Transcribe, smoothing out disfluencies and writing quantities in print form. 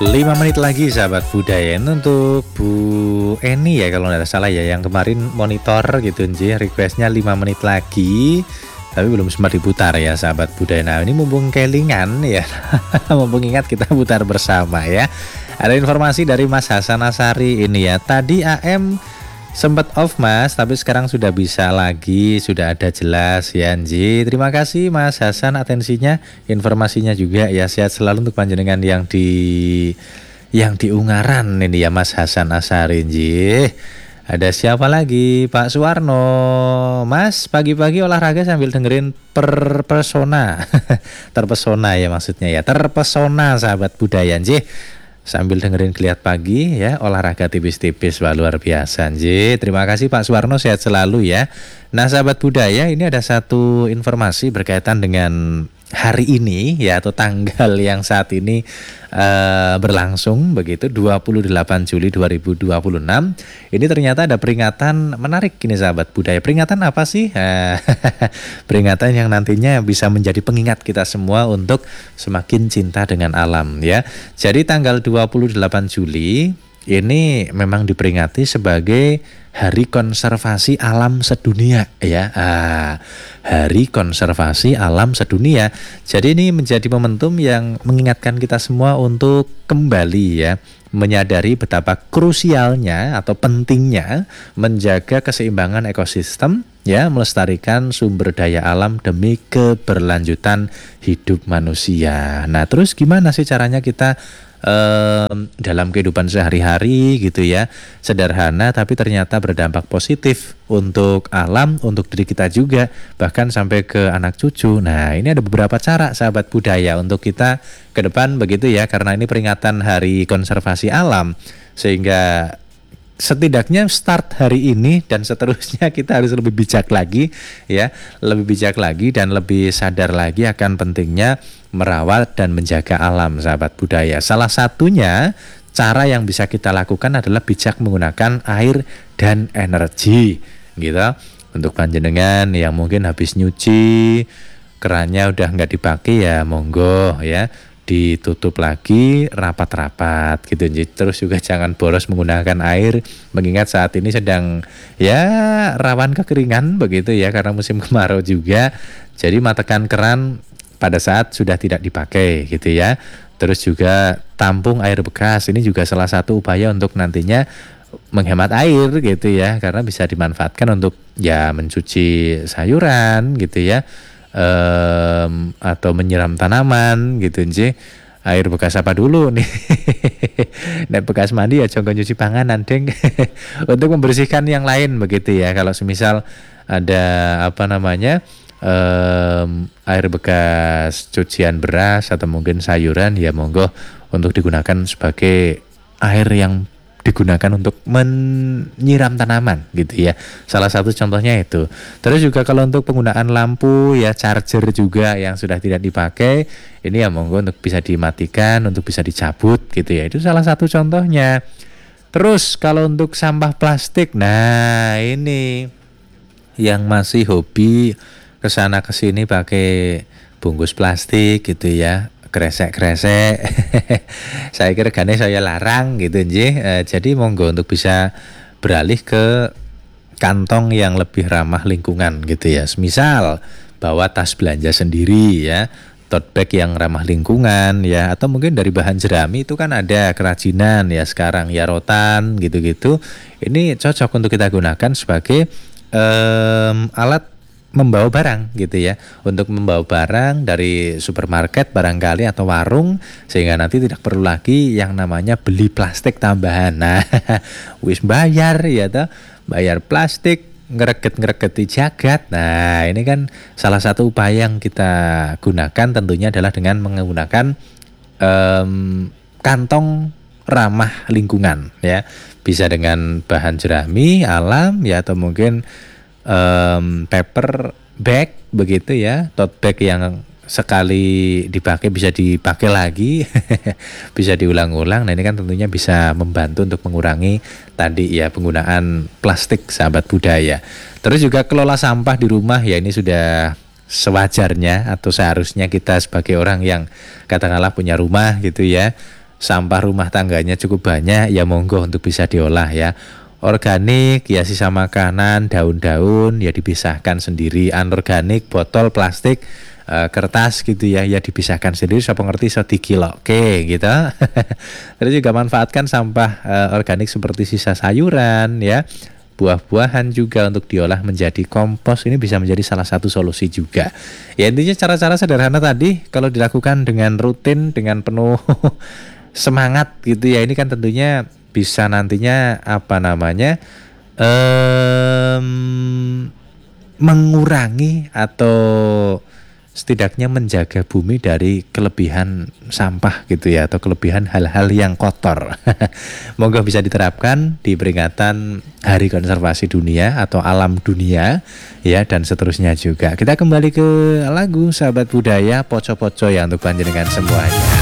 5 menit lagi sahabat budaya. Ini untuk Bu Eni ya kalau nggak salah ya, yang kemarin monitor gitu Nji, requestnya 5 menit lagi tapi belum sempat diputar ya sahabat budaya. Nah ini mumpung kelingan ya mumpung ingat kita putar bersama ya. Ada informasi dari Mas Hasan Asari ini ya, tadi AM sempat off Mas, tapi sekarang sudah bisa lagi, sudah ada jelas ya Nji. Terima kasih Mas Hasan atensinya, informasinya juga ya, sehat selalu untuk panjenengan yang di Ungaran ini ya Mas Hasan Asari Nji. Ada siapa lagi? Pak Suwarno. Mas pagi-pagi olahraga sambil dengerin Terpesona terpesona ya maksudnya ya, terpesona sahabat budaya Nji. Sambil dengerin Geliat Pagi ya, olahraga tipis-tipis, wah luar biasa Nji. Terima kasih Pak Suwarno, sehat selalu ya. Nah sahabat budaya, ini ada satu informasi berkaitan dengan hari ini ya, atau tanggal yang saat ini berlangsung begitu, 28 Juli 2026. Ini ternyata ada peringatan menarik ini sahabat budaya. Peringatan apa sih? Peringatan yang nantinya bisa menjadi pengingat kita semua untuk semakin cinta dengan alam ya. Jadi tanggal 28 Juli ini memang diperingati sebagai Hari Konservasi Alam Sedunia ya. Hari Konservasi Alam Sedunia. Jadi ini menjadi momentum yang mengingatkan kita semua untuk kembali ya, menyadari betapa krusialnya atau pentingnya menjaga keseimbangan ekosistem ya, melestarikan sumber daya alam demi keberlanjutan hidup manusia. Nah, terus gimana sih caranya kita dalam kehidupan sehari-hari gitu ya, sederhana tapi ternyata berdampak positif untuk alam, untuk diri kita juga, bahkan sampai ke anak cucu. Nah ini ada beberapa cara sahabat budaya untuk kita ke depan begitu ya, karena ini peringatan Hari Konservasi Alam, sehingga setidaknya start hari ini dan seterusnya kita harus lebih bijak lagi ya, lebih bijak lagi dan lebih sadar lagi akan pentingnya merawat dan menjaga alam sahabat budaya. Salah satunya cara yang bisa kita lakukan adalah bijak menggunakan air dan energi gitu. Untuk panjenengan yang mungkin habis nyuci kerannya udah nggak dipakai ya, monggo ya ditutup lagi rapat-rapat gitu. Terus juga jangan boros menggunakan air, mengingat saat ini sedang ya rawan kekeringan begitu ya, karena musim kemarau juga. Jadi matikan keran pada saat sudah tidak dipakai gitu ya. Terus juga tampung air bekas, ini juga salah satu upaya untuk nantinya menghemat air gitu ya, karena bisa dimanfaatkan untuk ya mencuci sayuran gitu ya, atau menyiram tanaman gitu Nji. Air bekas apa dulu nih? Nek bekas mandi ya jangan cuci panganan deng. Untuk membersihkan yang lain begitu ya. Kalau semisal ada apa namanya air bekas cucian beras atau mungkin sayuran ya monggo untuk digunakan sebagai air yang digunakan untuk menyiram tanaman gitu ya. Salah satu contohnya itu. Terus juga kalau untuk penggunaan lampu ya, charger juga yang sudah tidak dipakai, ini ya monggo untuk bisa dimatikan, untuk bisa dicabut gitu ya. Itu salah satu contohnya. Terus kalau untuk sampah plastik, nah ini yang masih hobi kesana kesini pakai bungkus plastik gitu ya, kresek-kresek. Saya kira gane saya larang gitu Nji. Jadi monggo untuk bisa beralih ke kantong yang lebih ramah lingkungan gitu ya. Misal bawa tas belanja sendiri ya, tote bag yang ramah lingkungan ya, atau mungkin dari bahan jerami itu kan ada kerajinan ya sekarang ya, rotan gitu-gitu. Ini cocok untuk kita gunakan sebagai alat membawa barang gitu ya, untuk membawa barang dari supermarket barangkali atau warung, sehingga nanti tidak perlu lagi yang namanya beli plastik tambahan. Nah wis bayar ya toh, bayar plastik ngereget-ngeregeti jagat. Nah ini kan salah satu upaya yang kita gunakan tentunya adalah dengan menggunakan kantong ramah lingkungan ya, bisa dengan bahan jerami alam ya, atau mungkin paper bag begitu ya, tote bag yang sekali dipakai bisa dipakai lagi bisa diulang-ulang. Nah ini kan tentunya bisa membantu untuk mengurangi tadi ya penggunaan plastik sahabat budaya. Terus juga kelola sampah di rumah ya, ini sudah sewajarnya atau seharusnya kita sebagai orang yang katakanlah punya rumah gitu ya, sampah rumah tangganya cukup banyak, ya monggo untuk bisa diolah ya. Organik ya sisa makanan, daun-daun ya dipisahkan sendiri. Anorganik, botol, plastik, kertas gitu ya, ya dipisahkan sendiri. Siapa ngerti so dikiloke gitu. Terus juga manfaatkan sampah organik seperti sisa sayuran ya, buah-buahan juga untuk diolah menjadi kompos. Ini bisa menjadi salah satu solusi juga. Ya intinya cara-cara sederhana tadi kalau dilakukan dengan rutin, dengan penuh semangat gitu ya, ini kan tentunya bisa nantinya mengurangi atau setidaknya menjaga bumi dari kelebihan sampah gitu ya, atau kelebihan hal-hal yang kotor. Moga bisa diterapkan di peringatan Hari Konservasi Dunia atau Alam Dunia ya, dan seterusnya juga. Kita kembali ke lagu Sahabat Budaya Poco-Poco ya untuk panjenengan semuanya.